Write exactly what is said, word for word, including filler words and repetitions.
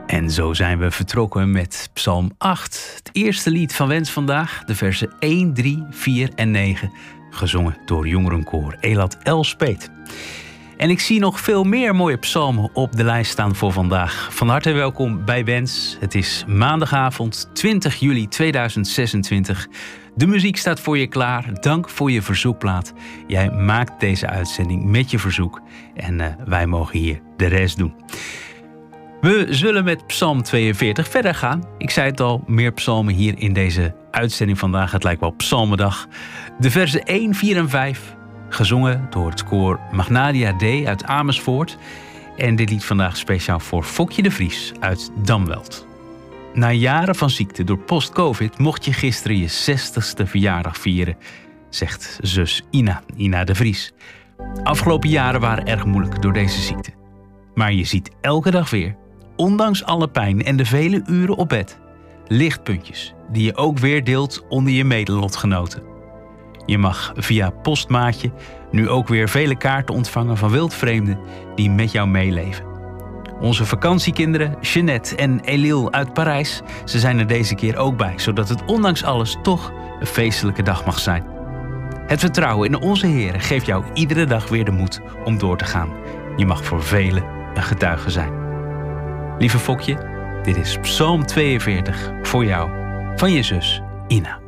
En zo zijn we vertrokken met Psalm acht. Het eerste lied van Wens vandaag, de versen één, drie, vier en negen. Gezongen door jongerenkoor Elad Elspeet. En ik zie nog veel meer mooie psalmen op de lijst staan voor vandaag. Van harte welkom bij Wens. Het is maandagavond twintig juli tweeduizend zesentwintig. De muziek staat voor je klaar. Dank voor je verzoekplaat. Jij maakt deze uitzending met je verzoek. En uh, wij mogen hier de rest doen. We zullen met Psalm tweeënveertig verder gaan. Ik zei het al, meer psalmen hier in deze uitzending vandaag. Het lijkt wel Psalmendag. De versen één, vier en vijf, gezongen door het koor Magnadia D uit Amersfoort. En dit lied vandaag speciaal voor Fokje de Vries uit Damweld. Na jaren van ziekte door post-covid mocht je gisteren je zestigste verjaardag vieren, zegt zus Ina, Ina de Vries. Afgelopen jaren waren erg moeilijk door deze ziekte. Maar je ziet elke dag weer, ondanks alle pijn en de vele uren op bed, lichtpuntjes die je ook weer deelt onder je medelotgenoten. Je mag via postmaatje nu ook weer vele kaarten ontvangen van wildvreemden die met jou meeleven. Onze vakantiekinderen, Jeanette en Elil uit Parijs, ze zijn er deze keer ook bij, zodat het ondanks alles toch een feestelijke dag mag zijn. Het vertrouwen in onze Heer geeft jou iedere dag weer de moed om door te gaan. Je mag voor velen een getuige zijn. Lieve Fokje, dit is Psalm tweeënveertig voor jou van je zus Ina.